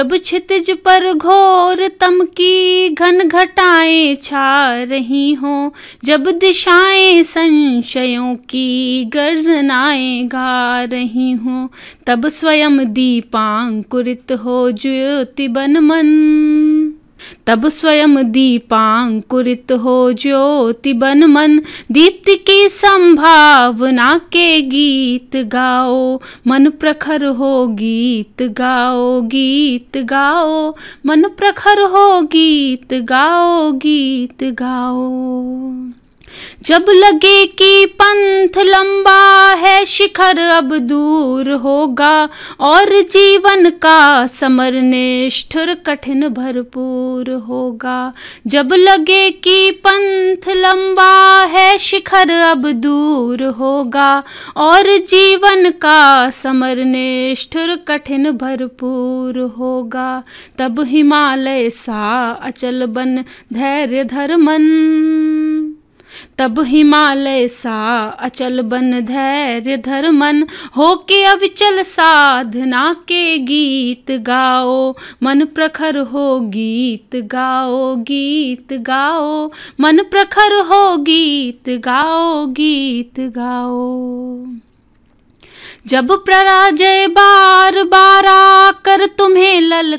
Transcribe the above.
जब क्षितिज पर घोर तम की घन घटाएं छा रही हों, जब दिशाएं संशयों की गर्जनाएं गा रही हों, तब स्वयं दीपांकुरित हो ज्योति बन मन। तब स्वयं दीपांकुरित हो ज्योति बन मन। दीप्ति की संभावना के गीत गाओ, मन प्रखर हो गीत गाओ, गीत गाओ, मन प्रखर हो गीत गाओ, गीत गाओ। जब लगे कि पंथ लंबा है, शिखर अब दूर होगा, और जीवन का समर निष्ठुर कठिन भरपूर होगा। जब लगे कि पंथ लंबा है, शिखर अब दूर होगा, और जीवन का समर निष्ठुर कठिन भरपूर होगा, तब हिमालय सा अचल बन धैर्य धर मन। तब हिमालय सा अचल बन धैर्य धर मन। होके अविचल साधना के गीत गाओ, मन प्रखर हो गीत गाओ, गीत गाओ, मन प्रखर हो गीत गाओ, गीत गाओ। जब पराजय बार बार आकर तुम्हें